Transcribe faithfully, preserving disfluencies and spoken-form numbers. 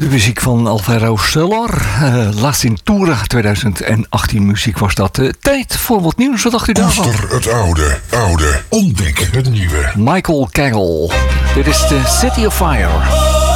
muziek van Alvaro Soler. Uh, La Cintura twintig achttien muziek was dat. Uh, tijd voor wat nieuws. Wat dacht u daarvan? Koester het oude, oude. Ontdek het nieuwe. Michael Cagle. Dit is de City of Fire.